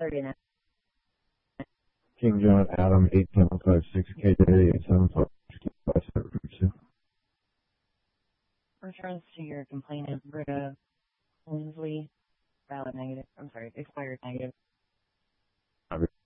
39. King John Adam 8756 KJ 875. Returns to your complainant, Britta Lindsley. Valid negative. I'm sorry, expired negative.